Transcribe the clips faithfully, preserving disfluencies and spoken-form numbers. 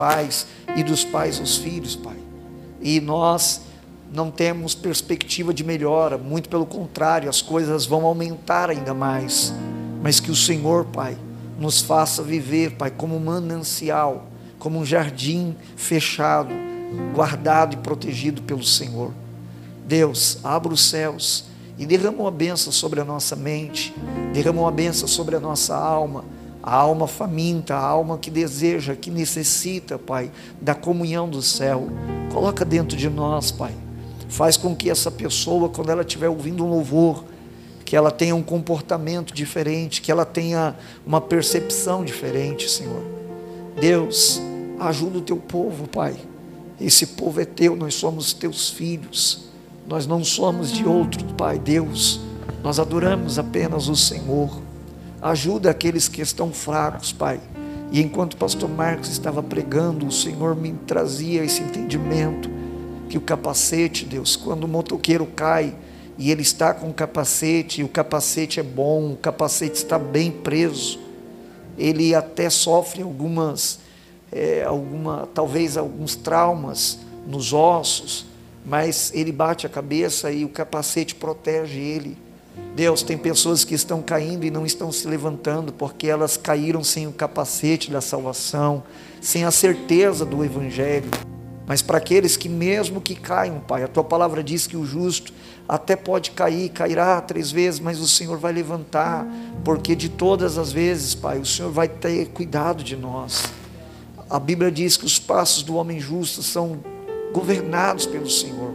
pais e dos pais aos filhos, Pai. E nós não temos perspectiva de melhora, muito pelo contrário, as coisas vão aumentar ainda mais. Mas que o Senhor, Pai, nos faça viver, Pai, como um manancial, como um jardim fechado, guardado e protegido pelo Senhor. Deus, abra os céus e derrama uma bênção sobre a nossa mente, derrama uma bênção sobre a nossa alma, a alma faminta, a alma que deseja, que necessita, Pai, da comunhão do céu. Coloca dentro de nós, Pai. Faz com que essa pessoa, quando ela estiver ouvindo um louvor, que ela tenha um comportamento diferente, que ela tenha uma percepção diferente, Senhor. Deus, ajuda o teu povo, Pai. Esse povo é teu, nós somos teus filhos. Nós não somos de outro, Pai. Deus, nós adoramos apenas o Senhor. Ajuda aqueles que estão fracos, Pai. E enquanto o pastor Marcos estava pregando, o Senhor me trazia esse entendimento, que o capacete, Deus, quando o motoqueiro cai, e ele está com o capacete, e o capacete é bom, o capacete está bem preso, ele até sofre algumas, é, alguma, talvez alguns traumas nos ossos, mas ele bate a cabeça e o capacete protege ele. Deus, tem pessoas que estão caindo e não estão se levantando, porque elas caíram sem o capacete da salvação, sem a certeza do Evangelho. Mas para aqueles que mesmo que caiam, Pai, a Tua palavra diz que o justo até pode cair, cairá três vezes, mas o Senhor vai levantar, porque de todas as vezes, Pai, o Senhor vai ter cuidado de nós. A Bíblia diz que os passos do homem justo são governados pelo Senhor,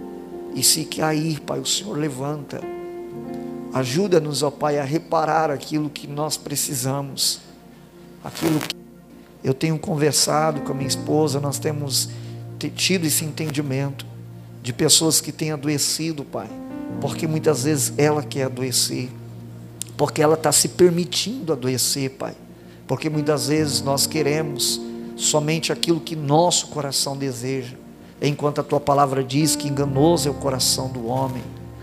e se cair, Pai, o Senhor levanta. Ajuda-nos, ó Pai, a reparar aquilo que nós precisamos, aquilo que eu tenho conversado com a minha esposa, nós temos tido esse entendimento de pessoas que têm adoecido, Pai, porque muitas vezes ela quer adoecer, porque ela está se permitindo adoecer, Pai, porque muitas vezes nós queremos somente aquilo que nosso coração deseja, enquanto a Tua palavra diz que enganoso é o coração do homem.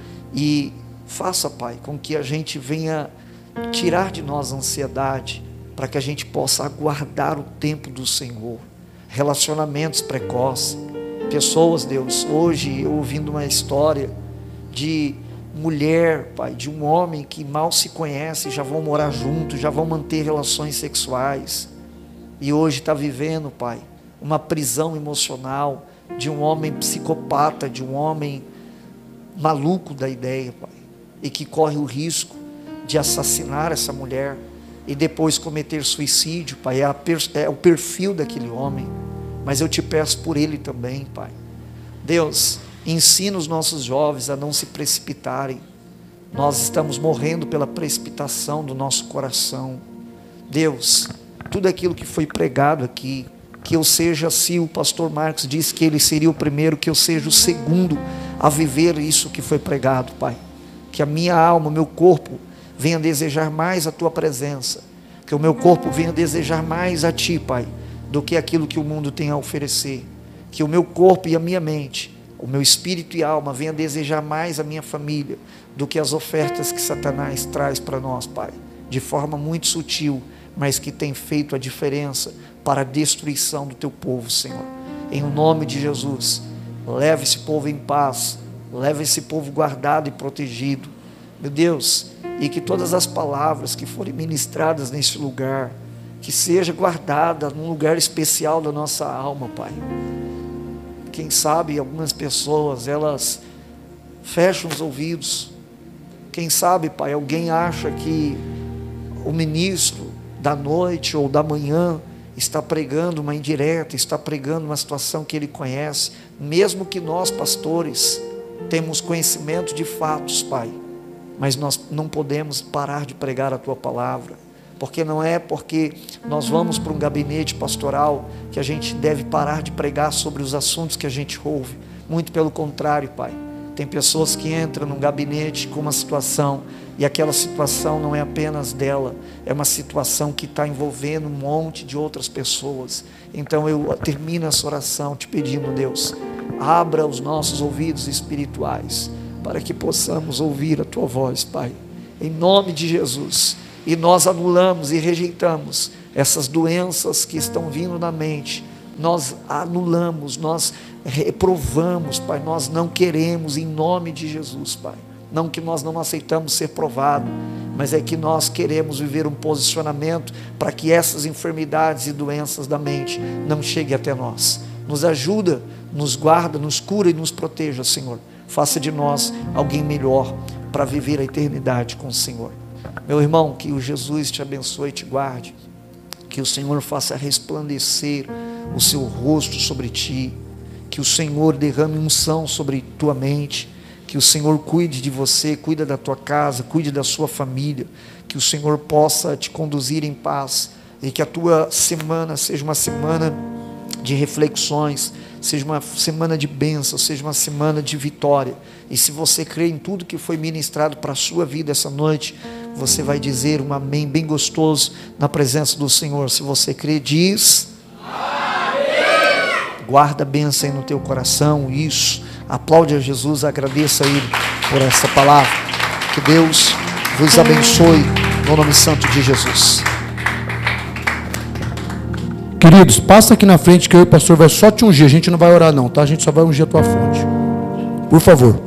E faça, Pai, com que a gente venha tirar de nós a ansiedade, para que a gente possa aguardar o tempo do Senhor. Relacionamentos precoces, pessoas, Deus, hoje eu ouvindo uma história de mulher, Pai, de um homem que mal se conhece, já vão morar juntos, já vão manter relações sexuais, e hoje está vivendo, Pai, uma prisão emocional, de um homem psicopata, de um homem maluco da ideia, Pai, e que corre o risco de assassinar essa mulher e depois cometer suicídio, Pai. É, a, é o perfil daquele homem, mas eu te peço por ele também, Pai. Deus, ensina os nossos jovens a não se precipitarem. Nós estamos morrendo pela precipitação do nosso coração. Deus, tudo aquilo que foi pregado aqui, que eu seja, se o pastor Marcos disse que ele seria o primeiro, que eu seja o segundo a viver isso que foi pregado, Pai. Que a minha alma, o meu corpo venha desejar mais a Tua presença, que o meu corpo venha desejar mais a Ti, Pai, do que aquilo que o mundo tem a oferecer. Que o meu corpo e a minha mente, o meu espírito e alma venha desejar mais a minha família, do que as ofertas que Satanás traz para nós, Pai, de forma muito sutil, mas que tem feito a diferença para a destruição do Teu povo, Senhor. Em nome de Jesus, leva esse povo em paz, leva esse povo guardado e protegido, meu Deus, e que todas as palavras que forem ministradas nesse lugar, que seja guardada num lugar especial da nossa alma, Pai. Quem sabe algumas pessoas, elas fecham os ouvidos. Quem sabe, Pai, alguém acha que o ministro da noite ou da manhã está pregando uma indireta, está pregando uma situação que ele conhece, mesmo que nós, pastores, temos conhecimento de fatos, Pai, mas nós não podemos parar de pregar a Tua palavra, porque não é porque nós vamos para um gabinete pastoral que a gente deve parar de pregar sobre os assuntos que a gente ouve. Muito pelo contrário, Pai. Tem pessoas que entram num gabinete com uma situação, e aquela situação não é apenas dela, é uma situação que está envolvendo um monte de outras pessoas. Então eu termino essa oração te pedindo, Deus, abra os nossos ouvidos espirituais, para que possamos ouvir a Tua voz, Pai, em nome de Jesus. E nós anulamos e rejeitamos essas doenças que estão vindo na mente, nós anulamos, nós reprovamos, Pai, nós não queremos, em nome de Jesus, Pai. Não que nós não aceitamos ser provado, mas é que nós queremos viver um posicionamento para que essas enfermidades e doenças da mente não cheguem até nós. Nos ajuda, nos guarda, nos cura e nos proteja, Senhor. Faça de nós alguém melhor para viver a eternidade com o Senhor. Meu irmão, que o Jesus te abençoe e te guarde, que o Senhor faça resplandecer o seu rosto sobre ti, que o Senhor derrame unção sobre tua mente, que o Senhor cuide de você, cuide da tua casa, cuide da sua família, que o Senhor possa te conduzir em paz, e que a tua semana seja uma semana de reflexões, seja uma semana de bênção, seja uma semana de vitória. E se você crê em tudo que foi ministrado para a sua vida essa noite, você vai dizer um amém bem gostoso na presença do Senhor. Se você crê, diz amém. Guarda a bênção aí no teu coração. Isso, aplaude a Jesus, agradeça a Ele por essa palavra. Que Deus vos abençoe no nome santo de Jesus. Queridos, passa aqui na frente que eu e o pastor vai só te ungir. A gente não vai orar não, tá? A gente só vai ungir a tua fonte. Por favor.